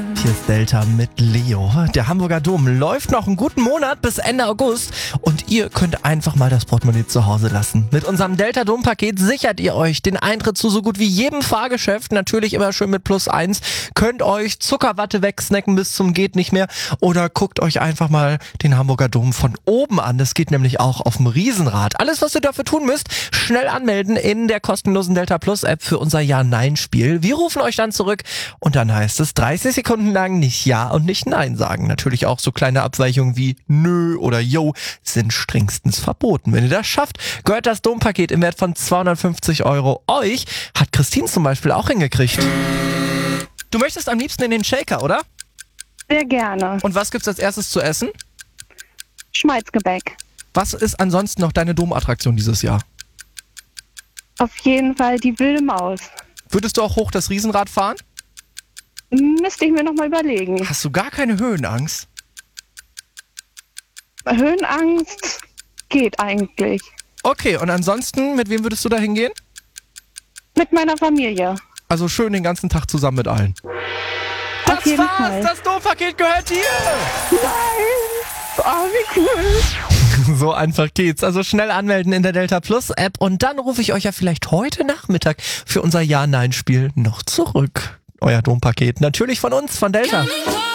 Hier ist Delta mit Leo. Der Hamburger Dom läuft noch einen guten Monat bis Ende August und ihr könnt einfach mal das Portemonnaie zu Hause lassen. Mit unserem Delta Dom-Paket sichert ihr euch den Eintritt zu so gut wie jedem Fahrgeschäft, natürlich immer schön mit +1, könnt euch Zuckerwatte wegsnacken bis zum geht nicht mehr oder guckt euch einfach mal den Hamburger Dom von oben an. Das geht nämlich auch auf dem Riesenrad. Alles, was ihr dafür tun müsst, schnell anmelden in der kostenlosen Delta Plus App für unser Ja-Nein-Spiel. Wir rufen euch dann zurück und dann heißt es 30 Sekunden lang nicht Ja und nicht Nein sagen. Natürlich auch so kleine Abweichungen wie Nö oder Yo sind strengstens verboten. Wenn ihr das schafft, gehört das Dompaket im Wert von 250 Euro euch. Hat Christine zum Beispiel auch hingekriegt. Du möchtest am liebsten in den Shaker, oder? Sehr gerne. Und was gibt's als erstes zu essen? Schmalzgebäck. Was ist ansonsten noch deine Domattraktion dieses Jahr? Auf jeden Fall die wilde Maus. Würdest du auch hoch das Riesenrad fahren? Müsste ich mir nochmal überlegen. Hast du gar keine Höhenangst? Höhenangst geht eigentlich. Okay, und ansonsten, mit wem würdest du da hingehen? Mit meiner Familie. Also schön den ganzen Tag zusammen mit allen. Auf Das jeden war's! Fall. Das Dompaket gehört dir! Nein! Oh, wie cool. So einfach geht's. Also schnell anmelden in der Delta Plus App und dann rufe ich euch ja vielleicht heute Nachmittag für unser Ja-Nein-Spiel noch zurück. Euer Dompaket. Natürlich von uns, von Delta.